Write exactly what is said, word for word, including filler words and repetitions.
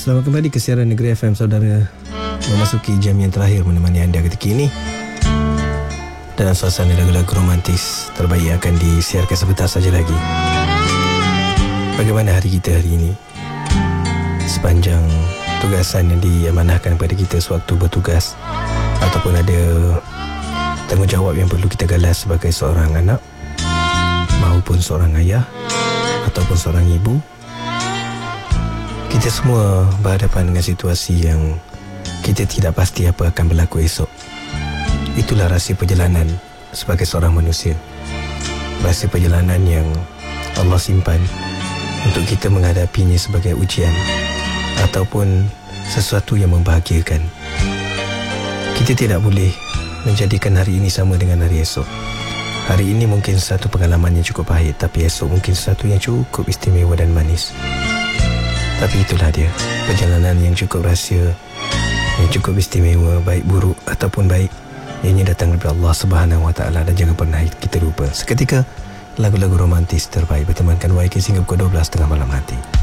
Selamat kembali ke siaran Negeri F M, saudara. Memasuki jam yang terakhir menemani anda ketika ini dalam suasana lagu-lagu romantis terbaik yang akan disiarkan sebentar saja lagi. Bagaimana hari kita hari ini? Sepanjang tugasan yang diamanahkan kepada kita sewaktu bertugas, ataupun ada tanggungjawab yang perlu kita galas sebagai seorang anak maupun seorang ayah ataupun seorang ibu, kita semua berhadapan dengan situasi yang kita tidak pasti apa akan berlaku esok. Itulah rahsia perjalanan sebagai seorang manusia. Rahsia perjalanan yang Allah simpan untuk kita menghadapinya sebagai ujian ataupun sesuatu yang membahagiakan. Kita tidak boleh menjadikan hari ini sama dengan hari esok. Hari ini mungkin satu pengalaman yang cukup pahit, tapi esok mungkin sesuatu yang cukup istimewa dan manis. Tapi itulah dia, perjalanan yang cukup rahsia, yang cukup istimewa, baik buruk ataupun baik, ianya datang daripada Allah Subhanahu Wa Taala. Dan jangan pernah kita lupa, seketika lagu-lagu romantis terbaik bertemankan Y K sehingga pukul dua belas tengah malam nanti.